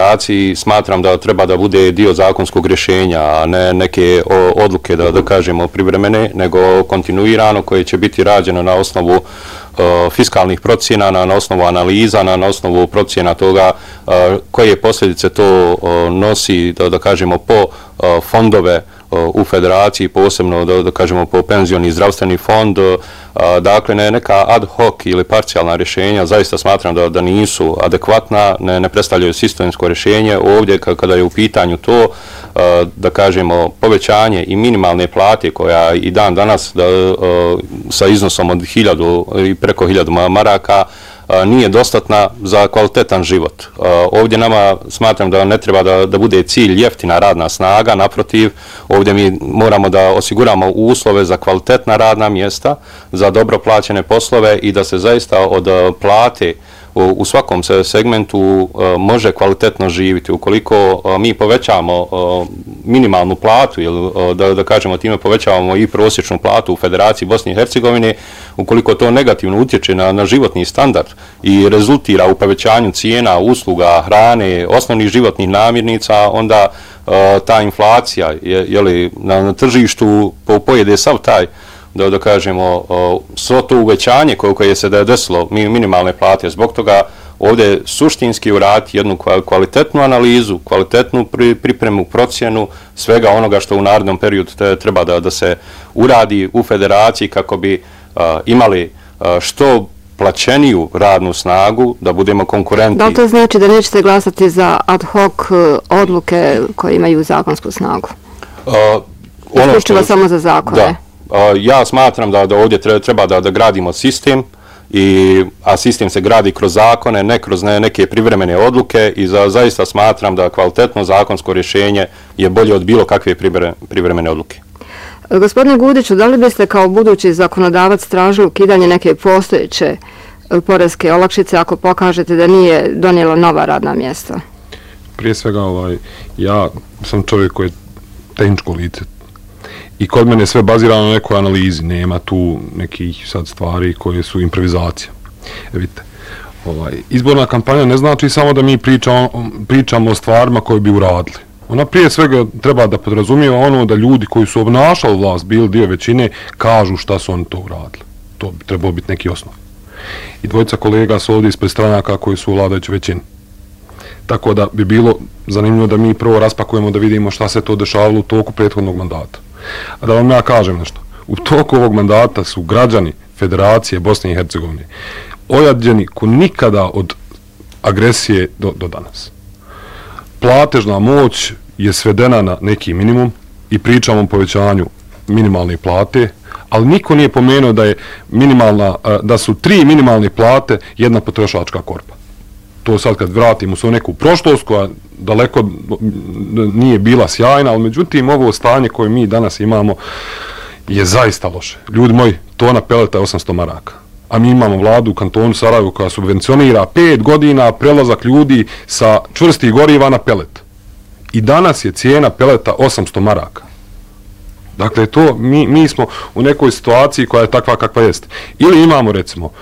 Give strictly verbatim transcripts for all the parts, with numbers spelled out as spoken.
federaciji smatram da treba da bude dio zakonskog rješenja, a ne neke odluke da, da kažemo privremene, nego kontinuirano koje će biti rađeno na osnovu uh, fiskalnih procjena, na, na osnovu analiza, na, na osnovu procjena toga uh, koje posljedice to uh, nosi, da, da kažemo, po uh, fondove u federaciji, posebno da, da kažemo po penzioni i zdravstveni fond, a, dakle ne, neka ad hoc ili parcijalna rješenja zaista smatram da, da nisu adekvatna, ne, ne predstavljaju sistemsko rješenje. Ovdje kada je u pitanju to, a, da kažemo povećanje i minimalne plate koja i dan danas da, a, sa iznosom od hiljadu i preko hiljadu maraka nije dostatna za kvalitetan život. Ovdje nama smatram da ne treba da, da bude cilj jeftina radna snaga, naprotiv, ovdje mi moramo da osiguramo uslove za kvalitetna radna mjesta, za dobro plaćene poslove i da se zaista od plate u, u svakom se segmentu uh, može kvalitetno živjeti. Ukoliko uh, mi povećamo uh, minimalnu platu ili uh, da, da kažemo time povećavamo i prosječnu platu u Federaciji Bosne i Hercegovine, ukoliko to negativno utječe na, na životni standard i rezultira u povećanju cijena, usluga, hrane, osnovnih životnih namirnica, onda uh, ta inflacija je, je li, na, na tržištu po, pojede sav taj da da kažemo svo to uvećanje koje je se da je desilo minimalne plate. Zbog toga ovdje suštinski uraditi jednu kvalitetnu analizu, kvalitetnu pripremu, procjenu svega onoga što u narednom periodu treba da, da se uradi u federaciji kako bi uh, imali uh, što plaćeniju radnu snagu, da budemo konkurentni. Da li to znači da nećete glasati za ad hoc odluke koje imaju zakonsku snagu? Uh, ono Isključivo samo za zakone? Da. Ja smatram da, da ovdje treba da, da gradimo sistem, i, a sistem se gradi kroz zakone, ne kroz ne, neke privremene odluke i za, zaista smatram da kvalitetno zakonsko rješenje je bolje od bilo kakve privremene odluke. Gospodine Gudiću, da li biste kao budući zakonodavac tražili ukidanje neke postojeće poreske olakšice ako pokažete da nije donijelo nova radna mjesta? Prije svega, ovaj, ja sam čovjek koji je tehničko lice. I kod mene je sve bazirano na nekoj analizi, nema tu nekih sad stvari koje su improvizacija. E vidite, ovaj, izborna kampanja ne znači samo da mi pričamo, pričamo o stvarima koje bi uradili. Ona prije svega treba da podrazumijeva ono da ljudi koji su obnašali vlast, bili dio većine, kažu šta su oni to uradili. To bi trebalo biti neki osnov. I dvojica kolega su ovdje ispred stranaka koji su u vladajućoj većini. Tako da bi bilo zanimljivo da mi prvo raspakujemo da vidimo šta se to dešavalo u toku prethodnog mandata. A da vam ja kažem nešto, u toku ovog mandata su građani Federacije Bosne i Hercegovine ojađeni ko nikada od agresije do, do danas. Platežna moć je svedena na neki minimum i pričamo o povećanju minimalne plate, ali niko nije pomenuo da je minimalna, da su tri minimalne plate jedna potrošačka korpa. To sad kad vratimo se u neku prošlost koja daleko nije bila sjajna, ali međutim ovo stanje koje mi danas imamo je zaista loše. Ljudi moji, tona peleta je osamsto maraka. A mi imamo vladu u kantonu Sarajevo koja subvencionira pet godina prelazak ljudi sa čvrstih goriva na pelet. I danas je cijena peleta osamsto maraka. Dakle, to mi, mi smo u nekoj situaciji koja je takva kakva jest. Ili imamo, recimo,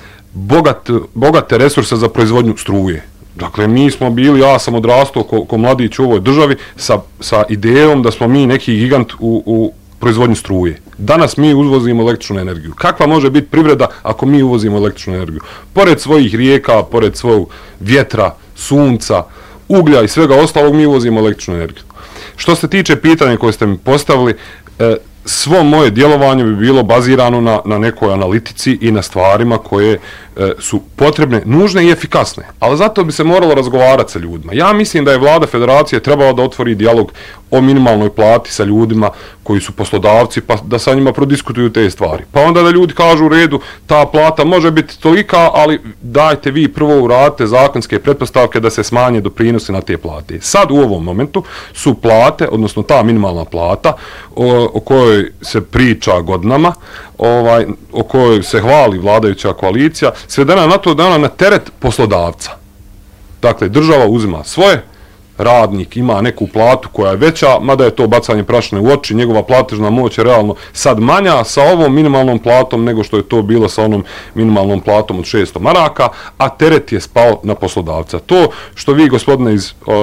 Bogat, bogate resurse za proizvodnju struje. Dakle, mi smo bili, ja sam odrastao ko, ko mladić u ovoj državi sa, sa idejom da smo mi neki gigant u, u proizvodnju struje. Danas mi uvozimo električnu energiju. Kakva može biti privreda ako mi uvozimo električnu energiju? Pored svojih rijeka, pored svog vjetra, sunca, uglja i svega ostalog, mi uvozimo električnu energiju. Što se tiče pitanja koje ste mi postavili, e, svo moje djelovanje bi bilo bazirano na, na nekoj analitici i na stvarima koje e, su potrebne, nužne i efikasne. Ali zato bi se moralo razgovarati sa ljudima. Ja mislim da je vlada Federacije trebala da otvori dijalog o minimalnoj plati sa ljudima koji su poslodavci, pa da sa njima prodiskutuju te stvari. Pa onda da ljudi kažu u redu, ta plata može biti tolika, ali dajte vi prvo uradite zakonske pretpostavke da se smanje doprinosi na te plate. Sad u ovom momentu su plate, odnosno ta minimalna plata o, o kojoj se priča godinama, ovaj, o kojoj se hvali vladajuća koalicija, svedena na to da ona na teret poslodavca. Dakle, država uzima svoje, radnik ima neku platu koja je veća, mada je to bacanje prašine u oči, njegova platežna moć je realno sad manja sa ovom minimalnom platom nego što je to bilo sa onom minimalnom platom od šesto maraka, a teret je spao na poslodavca. To što vi, gospodine iz